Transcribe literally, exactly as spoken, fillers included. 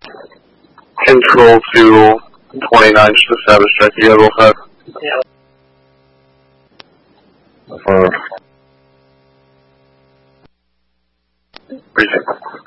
Control to twenty-nine, just a status check. You got all set? Yeah. Affirmed. Briefing.